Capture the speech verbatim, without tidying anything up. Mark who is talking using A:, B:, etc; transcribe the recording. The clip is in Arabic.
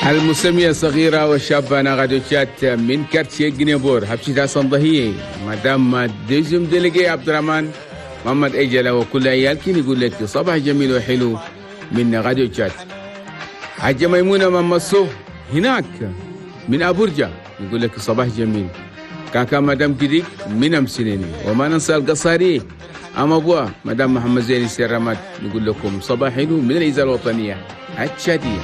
A: المسمية صغيرة والشابة أنا غادو شات من كارتشي جنيبور حبشتها صنضهية مدام ديزم ديليجي عبد الرحمن محمد أجلة وكل عيالكين يقول لك صباح جميل وحلو من غادو شات. حاجة ميمونة ماما صوف هناك من أبورجا يقول لك صباح جميل. كاكا مدام كديك من أمسنيني وما ننسى القصاري أما أبوه مدام محمد زين السيرامات يقول لكم صباح حلو من الإذاعة الوطنية الشادية.